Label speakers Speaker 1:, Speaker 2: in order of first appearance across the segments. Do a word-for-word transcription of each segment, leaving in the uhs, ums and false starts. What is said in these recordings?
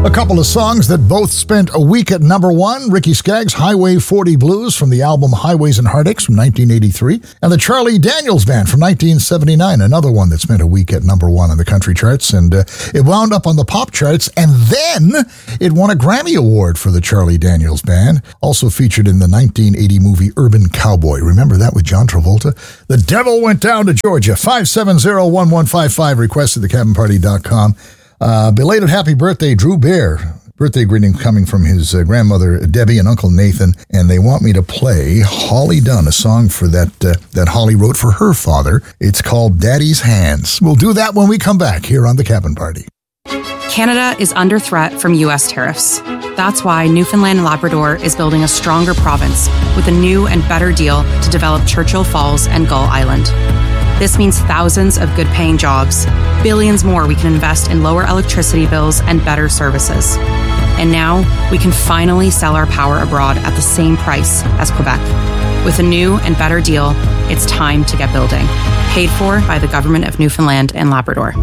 Speaker 1: A couple of songs that both spent a week at number one. Ricky Skaggs' Highway forty Blues from the album Highways and Heartaches from nineteen eighty-three. And the Charlie Daniels Band from nineteen seventy-nine, another one that spent a week at number one on the country charts. And uh, it wound up on the pop charts, and then it won a Grammy Award for the Charlie Daniels Band. Also featured in the nineteen eighty movie Urban Cowboy. Remember that with John Travolta? The Devil Went Down to Georgia. five seven zero, one one five five. Request at the cabin party dot com. Uh, belated happy birthday, Drew Bear. Birthday greeting coming from his uh, grandmother, Debbie, and Uncle Nathan. And they want me to play Holly Dunn, a song for that uh, that Holly wrote for her father. It's called Daddy's Hands. We'll do that when we come back here on The Cabin Party.
Speaker 2: Canada is under threat from U S tariffs. That's why Newfoundland and Labrador is building a stronger province with a new and better deal to develop Churchill Falls and Gull Island. This means thousands of good-paying jobs, billions more we can invest in lower electricity bills and better services. And now we can finally sell our power abroad at the same price as Quebec. With a new and better deal, it's time to get building. Paid for by the Government of Newfoundland and Labrador.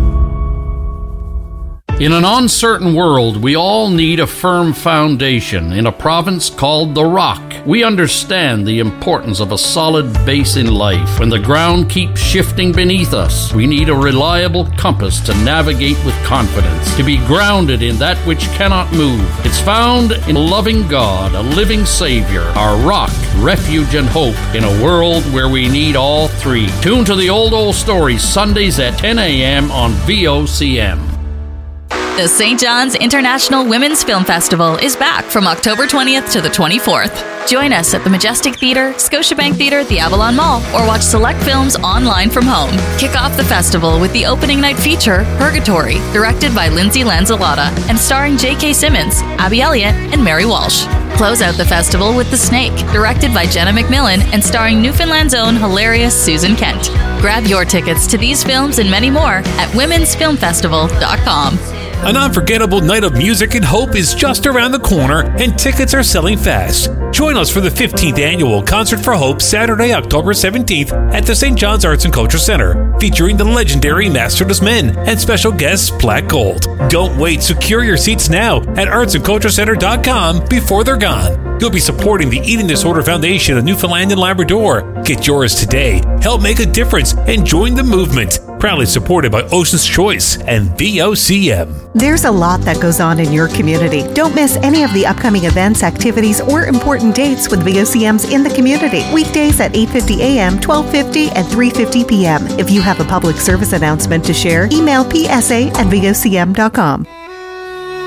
Speaker 3: In an uncertain world, we all need a firm foundation in a province called the Rock. We understand the importance of a solid base in life. When the ground keeps shifting beneath us, we need a reliable compass to navigate with confidence, to be grounded in that which cannot move. It's found in a loving God, a living Savior, our rock, refuge, and hope in a world where we need all three. Tune to the Old Old Stories Sundays at ten a.m. on V O C M.
Speaker 4: The Saint John's International Women's Film Festival is back from October twentieth to the twenty-fourth. Join us at the Majestic Theatre, Scotiabank Theatre, the Avalon Mall, or watch select films online from home. Kick off the festival with the opening night feature, Purgatory, directed by Lindsay Lanzalotta and starring J K. Simmons, Abby Elliott, and Mary Walsh. Close out the festival with The Snake, directed by Jenna McMillan and starring Newfoundland's own hilarious Susan Kent. Grab your tickets to these films and many more at womens film festival dot com.
Speaker 5: An unforgettable night of music and hope is just around the corner, and tickets are selling fast. Join us for the fifteenth Annual Concert for Hope Saturday, October seventeenth at the Saint John's Arts and Culture Center, featuring the legendary Masterless Men and special guests Black Gold. Don't wait, secure your seats now at arts and culture center dot com before they're gone. You'll be supporting the Eating Disorder Foundation of Newfoundland and Labrador. Get yours today. Help make a difference and join the movement. Proudly supported by Ocean's Choice and V O C M.
Speaker 6: There's a lot that goes on in your community. Don't miss any of the upcoming events, activities, or important dates with V O C M's In the Community. Weekdays at eight fifty a.m., twelve fifty, and three fifty p.m. If you have a public service announcement to share, email p s a at v o c m dot com.